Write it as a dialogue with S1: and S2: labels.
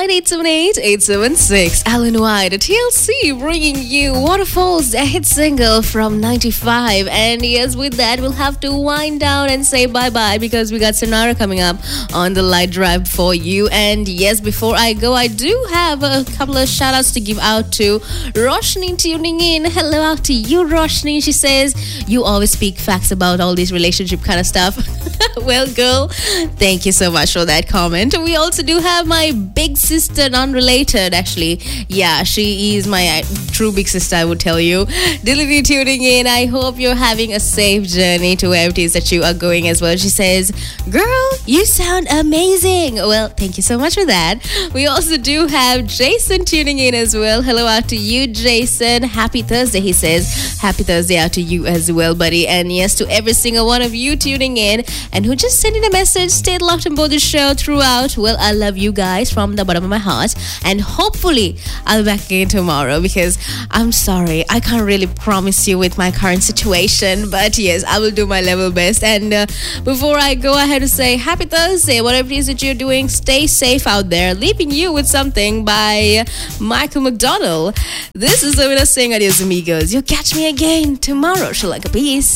S1: 09878-876. Alan White, TLC, bringing you Waterfalls, a hit single from 95. And yes, with that, we'll have to wind down and say bye-bye because we got Sonara coming up on the light drive for you. And yes, before I go, I do have a couple of shout-outs to give out to Roshni tuning in. Hello out to you, Roshni. She says, you always speak facts about all these relationship kind of stuff. Well, girl, thank you so much for that comment. We also do have my big sister, non-related actually. Yeah, she is my true big sister, I would tell you. Dility tuning in. I hope you're having a safe journey to where it is that you are going as well. She says, girl, you sound amazing. Well, thank you so much for that. We also do have Jason tuning in as well. Hello out to you, Jason. Happy Thursday, he says. Happy Thursday out to you as well, buddy. And yes, to every single one of you tuning in and who just sent in a message, stayed locked on board the show throughout. Well, I love you guys from the bottom of my heart. And hopefully, I'll be back again tomorrow because I'm sorry, I can't really promise you with my current situation. But yes, I will do my level best. And before I go, I have to say happy Thursday. Whatever it is that you're doing, stay safe out there. Leaving you with something by Michael McDonald. This is Lavina Singh. Adios, amigos. You'll catch me again tomorrow. Shalaka, peace.